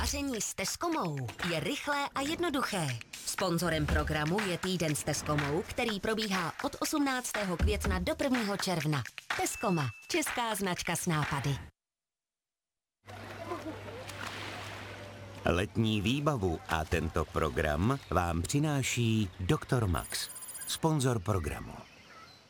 Vaření s Tescomou je rychlé a jednoduché. Sponzorem programu je Týden s Tescomou, který probíhá od 18. května do 1. června. Tescoma, česká značka s nápady. Letní výbavu a tento program vám přináší Dr. Max, sponzor programu.